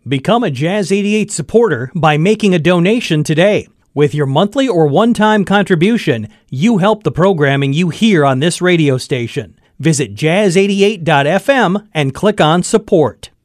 Become a Jazz 88 supporter by making a donation today. With your monthly or one-time contribution, you help the programming you hear on this radio station. Visit jazz88.fm and click on support.